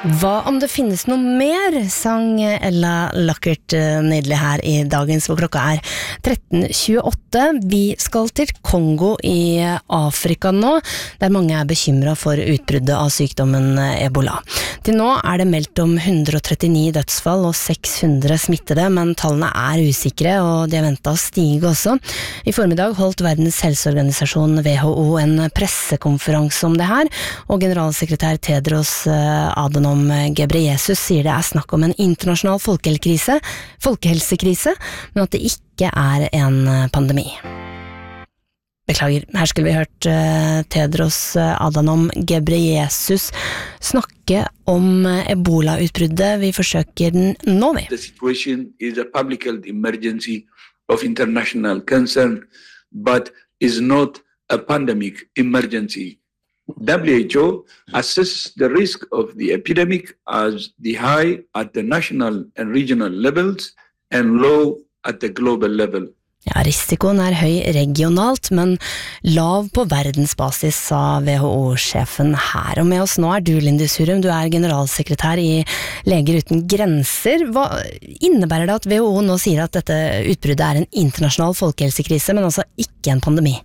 Hva om det finnes noe mer, sang Ella Luckert nydelig her i dagens, hvor klokka 13:28. Vi skal til Kongo i Afrika nå, der mange bekymret for utbruddet av sykdommen Ebola. Til nå det meldt om 139 dødsfall og 600 smittede, men tallene usikre, og de ventet å stige også. I formiddag holdt Verdens helseorganisasjon WHO en pressekonferanse om det her, og generalsekretær Tedros Adhanom Ghebreyesus sier det snakk om en internasjonal folkehelsekrise, men at det ikke en pandemi. Beklager, her skulle vi hørt Tedros Adhanom Ghebreyesus snakke om Ebola-utbruddet. Vi forsøker den nå, vi. The situation is a public health emergency of international concern, but is not a pandemic emergency. WHO assesses the risk of the epidemic as the high at the national and regional levels and low at the global level. Ja, risikoen høy regionalt, men lav på verdensbasis, sa WHO-sjefen her. Og med oss nå du, Lindis Hurum, du generalsekretær i Leger uten grenser. Hva innebærer det at WHO nå sier at dette utbruddet en internasjonal folkehelsekrise, men altså ikke en pandemi?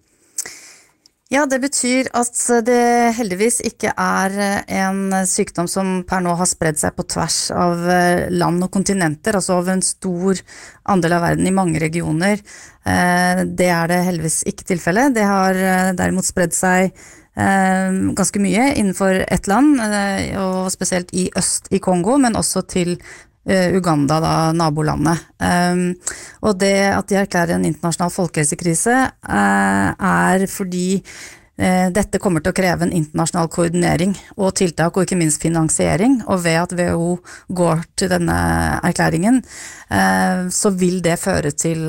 Ja, det betyr at det heldigvis ikke en sykdom som per nå har spredd seg på tvers av land og kontinenter, altså av en stor andel av verden i mange regioner. Det det heldigvis ikke tilfellet. Det har derimot spredd seg ganske mye innenfor et land, og spesielt i øst i Kongo, men også til Uganda, da, nabolandet. Og det at de erklærer en internasjonal folkehelsekrise fordi dette kommer til å kreve en internasjonal koordinering og tiltak, og ikke minst finansiering, og ved at WHO går til denne erklæringen, så vil det føre til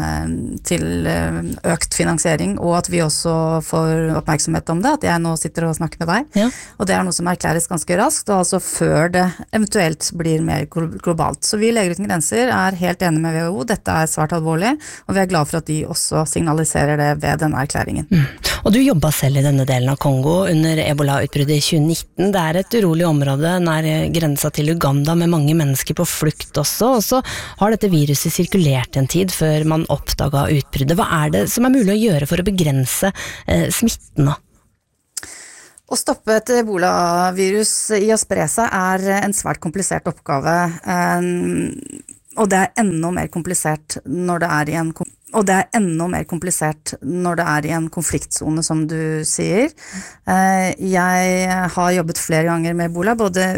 økt finansiering, og at vi også får oppmerksomhet om det, at jeg nå sitter og snakker med deg, ja. Og det noe som erklæres ganske raskt, og altså før det eventuelt blir mer globalt. Så vi i Leger uten grenser helt enige med WHO, dette svært alvorlig, og vi glad for at de også signaliserer det ved denne erklæringen. Og du jobber selv i denne delen av Kongo under Ebola-utbruddet i 2019. Det et urolig område nær grensa til Uganda med mange mennesker på flukt også, og så har dette viruset sirkulert en tid før man oppdaget utbruddet. Hva det som mulig å gjøre for å begrense smitten da? Å stoppe et Ebola-virus i å spre seg en svært komplisert oppgave, og det enda mer komplisert når det i en konfliktzone, som du sier. Jeg har jobbet flere ganger med Ebola, både